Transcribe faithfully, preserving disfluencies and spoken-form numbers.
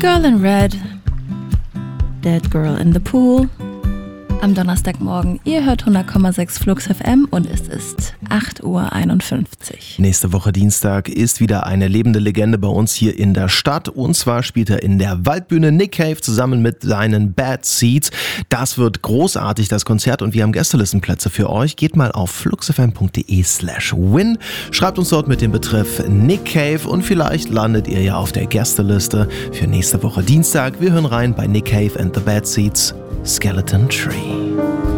Girl in Red, Dead Girl in the Pool. Am Donnerstagmorgen, ihr hört hundert Komma sechs Flux F M und es ist acht Uhr einundfünfzig. Nächste Woche Dienstag ist wieder eine lebende Legende bei uns hier in der Stadt. Und zwar spielt er in der Waldbühne Nick Cave zusammen mit seinen Bad Seeds. Das wird großartig, das Konzert. Und wir haben Gästelistenplätze für euch. Geht mal auf fluxfm.de slash win. Schreibt uns dort mit dem Betreff Nick Cave und vielleicht landet ihr ja auf der Gästeliste für nächste Woche Dienstag. Wir hören rein bei Nick Cave and the Bad Seeds. Skeleton Tree.